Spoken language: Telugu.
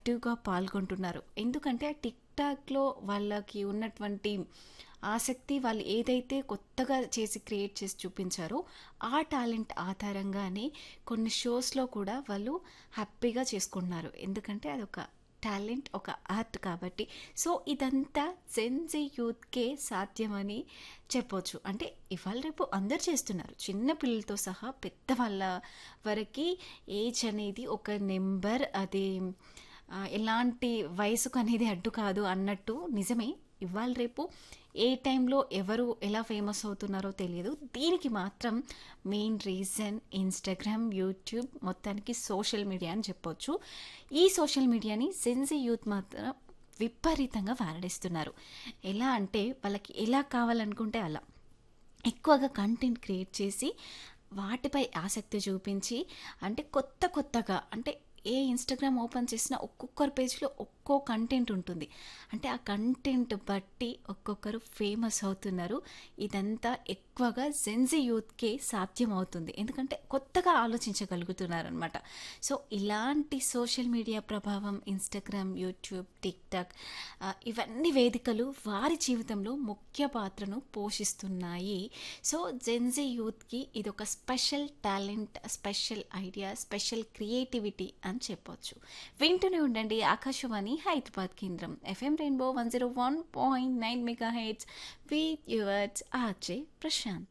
యాక్టివ్‌గా పాల్గొంటున్నారు. ఎందుకంటే ఆ టిక్ టాక్‌లో వాళ్ళకి ఉన్నటువంటి ఆసక్తి, వాళ్ళు ఏదైతే కొత్తగా చేసి క్రియేట్ చేసి చూపించారో ఆ టాలెంట్ ఆధారంగానే కొన్ని షోస్‌లో కూడా వాళ్ళు హ్యాపీగా చేసుకుంటున్నారు. ఎందుకంటే అదొక టాలెంట్, ఒక ఆర్ట్ కాబట్టి. సో ఇదంతా జెన్‌జీ యూత్‌కే సాధ్యమని చెప్పొచ్చు. అంటే ఇవాళ రేపు అందరూ చేస్తున్నారు. చిన్న పిల్లలతో సహా పెద్దవాళ్ళ వరకి ఏజ్ అనేది ఒక నెంబర్. అది ఎలాంటి వయసుకు అనేది అడ్డు కాదు అన్నట్టు నిజమే. ఇవాళ రేపు ఏ టైంలో ఎవరు ఎలా ఫేమస్ అవుతున్నారో తెలియదు. దీనికి మాత్రం మెయిన్ రీజన్ ఇన్‌స్టాగ్రామ్, యూట్యూబ్, మొత్తానికి సోషల్ మీడియా అని చెప్పొచ్చు. ఈ సోషల్ మీడియాని జెన్‌జీ యూత్ మాత్రం విపరీతంగా వాడేస్తున్నారు. ఎలా అంటే వాళ్ళకి ఎలా కావాలనుకుంటే అలా. ఎక్కువగా కంటెంట్ క్రియేట్ చేసి వాటిపై ఆసక్తి చూపించి, అంటే కొత్త కొత్తగా, అంటే ఏ ఇన్‌స్టాగ్రామ్ ఓపెన్ చేసినా ఒక్కొక్కరి పేజ్‌లో ఒక్కో కంటెంట్ ఉంటుంది. అంటే ఆ కంటెంట్ బట్టి ఒక్కొక్కరు ఫేమస్ అవుతున్నారు. ఇదంతా ఎక్కువగా జెన్‌జీ యూత్‌కే సాధ్యమవుతుంది. ఎందుకంటే కొత్తగా ఆలోచించగలుగుతున్నారనమాట. సో ఇలాంటి సోషల్ మీడియా ప్రభావం ఇన్‌స్టాగ్రామ్, యూట్యూబ్, టిక్‌టాక్ ఇవన్నీ వేదికలు వారి జీవితంలో ముఖ్య పాత్రను పోషిస్తున్నాయి. సో జెన్‌జీ యూత్‌కి ఇదొక special talent, special idea, special creativity అని చెప్పొచ్చు. వింటూనే ఉండండి ఆకాశవాణి హైదరాబాద్ కేంద్రం FM rainbow 101.9 megahertz with yours RJ Prashanth.